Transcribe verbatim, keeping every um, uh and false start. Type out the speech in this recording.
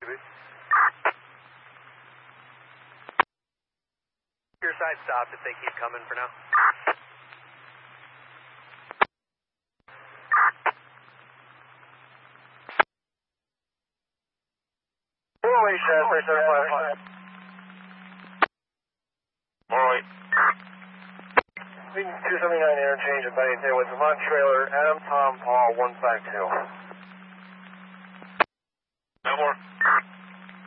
Your side stopped if they keep coming for now. Four-way shot, first five. Four-way. two seventy-nine interchange at Benny Tail with Vermont trailer, Adam, Tom, Paul, one five two. No more.